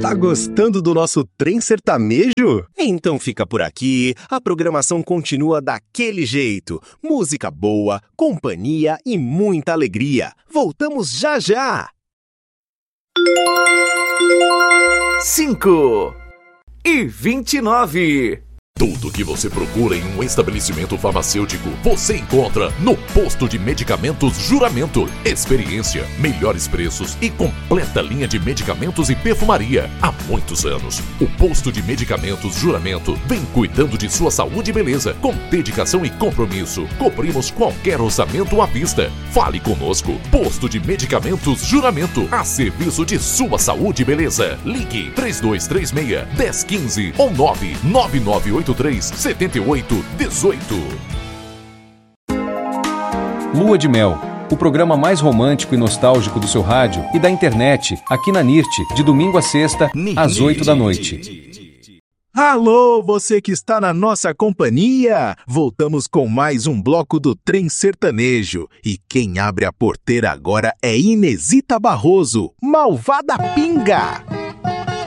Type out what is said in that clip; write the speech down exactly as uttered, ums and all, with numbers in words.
Tá gostando do nosso trem sertanejo? Então fica por aqui, a programação continua daquele jeito. Música boa, companhia e muita alegria. Voltamos já já! Cinco e vinte e nove. Tudo que você procura em um estabelecimento farmacêutico, você encontra no Posto de Medicamentos Juramento. Experiência, melhores preços e completa linha de medicamentos e perfumaria. Há muitos anos, o Posto de Medicamentos Juramento vem cuidando de sua saúde e beleza. Com dedicação e compromisso, cobrimos qualquer orçamento à vista. Fale conosco. Posto de Medicamentos Juramento, a serviço de sua saúde e beleza. Ligue três dois três seis, um zero um cinco ou nove nove nove oito três sete oito um oito. Lua de Mel, o programa mais romântico e nostálgico do seu rádio e da internet, aqui na N I R T, de domingo a sexta, às oito da noite. Alô, você que está na nossa companhia! Voltamos com mais um bloco do Trem Sertanejo. E quem abre a porteira agora é Inesita Barroso, Malvada Pinga!